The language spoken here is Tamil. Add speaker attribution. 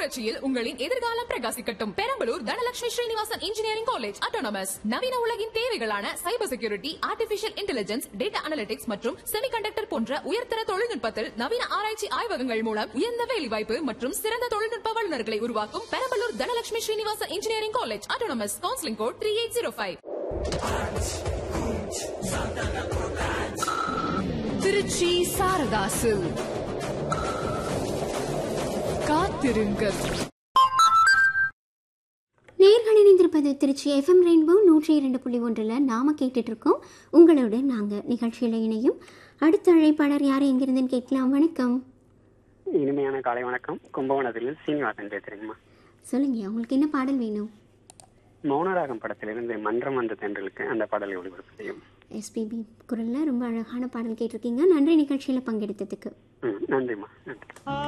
Speaker 1: புரட்சியில் உங்களின் எதிர்காலம் பிரகாசிக்கட்டும். Perambalur Dhanalakshmi Srinivasan engineering college autonomous. நவீன உலகின் தேவைகளான cyber security, artificial intelligence, data analytics மற்றும் செமிகண்டக்டர் போன்ற உயர்தர தொழில்நுட்பத்தில் நவீன ஆராய்ச்சி ஆய்வகங்கள் மூலம் உயர்ந்த வேலைவாய்ப்பு மற்றும் சிறந்த தொழில்நுட்ப வல்லுநர்களை உருவாக்கும் Perambalur Dhanalakshmi Srinivasan engineering college autonomous. Counselling code 3805. Trichy சாரதாசு காத்திருங்கள்.
Speaker 2: நேர்கள் இணைந்திருப்பது திருச்சி FM ரெயின்போ 102.1 நாம கேட்டுட்டு இருக்கோம். உங்களோட நாங்க நிகழ்ச்சியில இணையும் அடுத்த அழைப்பாளர் யார் எங்கிருந்துன்னு கேட்கலாம். வணக்கம்.
Speaker 3: இனிமையான காலை வணக்கம். கும்பகோணத்திலிருந்து சீனிவாசன் பேசுறேங்கம்மா.
Speaker 2: சொல்லுங்க, உங்களுக்கு என்ன பாடல் வேணும்?
Speaker 3: மௌனராகம் படத்திலிருந்து மன்றம் வந்த தென்றலுக்கு அந்த பாடலை ஒளிபரப்பு செய்யும்.
Speaker 2: SPB குரல்ல ரொம்ப அழகான பாடல் கேட்டிருக்கீங்க. நன்றி நிகழ்ச்சியில பங்கெடுத்ததுக்கு.
Speaker 3: நன்றிம்மா. நன்றி.